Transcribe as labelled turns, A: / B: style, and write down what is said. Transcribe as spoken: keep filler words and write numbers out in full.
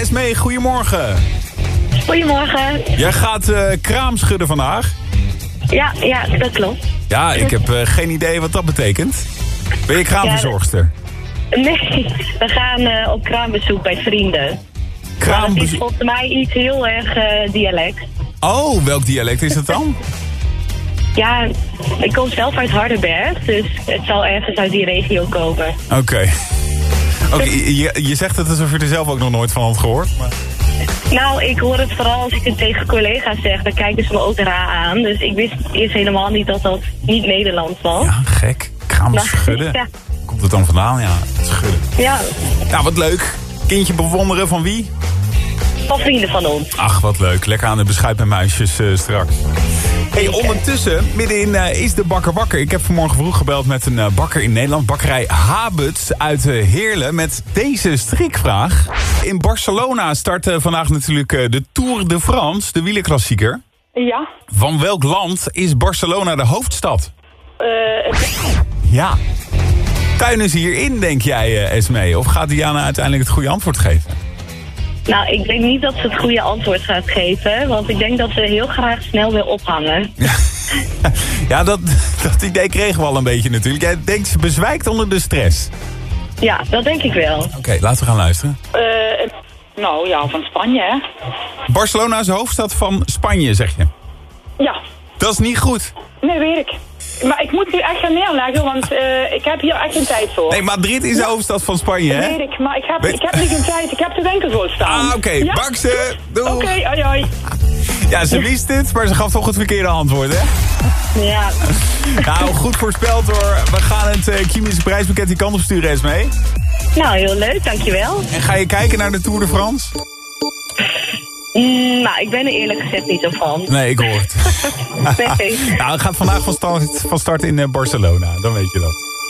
A: Esmee, goedemorgen.
B: Goedemorgen.
A: Jij gaat uh, kraam schudden vandaag.
B: Ja, ja, dat klopt.
A: Ja, ik heb uh, geen idee wat dat betekent. Ben je kraamverzorgster?
B: Ja, nee, we gaan uh, op kraambezoek bij vrienden. Kraambezoek? Dat is volgens mij iets heel erg uh, dialect.
A: Oh, welk dialect is het dan?
B: Ja, ik kom zelf uit Hardenberg, dus het zal ergens uit die regio komen.
A: Oké. Okay. Okay, je, je zegt het alsof je er zelf ook nog nooit van had gehoord. Maar...
B: Nou, ik hoor het vooral als ik het tegen collega's zeg, dan kijken ze me ook raar aan. Dus ik wist eerst helemaal niet dat dat niet Nederlands was.
A: Ja, gek. Kraam schudden. Ja. Komt het dan vandaan? Ja, schudden.
B: Ja.
A: Nou, wat leuk. Kindje bewonderen van wie?
B: Van vrienden van ons.
A: Ach, wat leuk. Lekker aan de beschuit met muisjes uh, straks. Hey, ondertussen, middenin uh, is de bakker wakker. Ik heb vanmorgen vroeg gebeld met een uh, bakker in Nederland. Bakkerij Habuts uit uh, Heerlen met deze strikvraag. In Barcelona start uh, vandaag natuurlijk uh, de Tour de France, de wielerklassieker.
C: Ja.
A: Van welk land is Barcelona de hoofdstad?
C: Uh,
A: ja. Tuinen ze hierin, denk jij, uh, Esmee? Of gaat Diana uiteindelijk het goede antwoord geven?
B: Nou, ik denk niet dat ze het goede antwoord gaat geven. Want ik denk dat ze heel graag snel wil ophangen.
A: Ja, dat, dat idee kregen we al een beetje natuurlijk. Jij denkt ze bezwijkt onder de stress.
B: Ja, dat denk ik wel.
A: Oké, okay, laten we gaan luisteren.
C: Uh, nou ja, van Spanje, hè?
A: Barcelona is de hoofdstad van Spanje, zeg je?
C: Ja.
A: Dat is niet goed.
C: Nee, weet ik. Maar ik moet nu echt gaan neerleggen, want uh, ik heb hier echt geen tijd voor.
A: Nee, Madrid is de hoofdstad van Spanje, hè?
C: Dat weet ik, maar ik heb, ik heb niet geen tijd. Ik heb de winkel voor staan.
A: Ah, oké. Okay. Ja? Bak ze. Doei.
C: Oké, okay, hoi hoi.
A: Ja, ze wist het, maar ze gaf toch het verkeerde antwoord, hè?
B: Ja.
A: Nou, goed voorspeld hoor. We gaan het uh, chemische prijspakket die kant op sturen, Esmee.
B: Nou, heel leuk, dankjewel.
A: En ga je kijken naar de Tour de France?
B: Mm, nou, ik ben er eerlijk gezegd niet zo van.
A: Nee, ik hoor het.
B: Nee.
A: Nou, het gaat vandaag van start, van start in Barcelona, dan weet je dat.